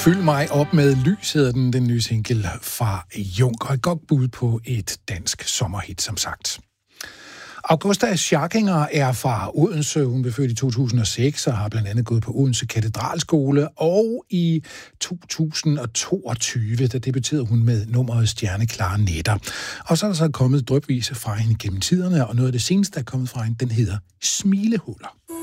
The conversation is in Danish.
Fyld mig op med lys, hedder den nye single fra Jung, og et godt bud på et dansk sommerhit, som sagt. Augusta Scharkinger er fra Odense. Hun blev født i 2006 og har blandt andet gået på Odense Katedralskole. Og i 2022, der debuterede hun med nummeret Stjerneklare Nætter. Og så er der så kommet drypvise fra hende gennem tiderne, og noget af det seneste, der er kommet fra hende, den hedder Smilehuller.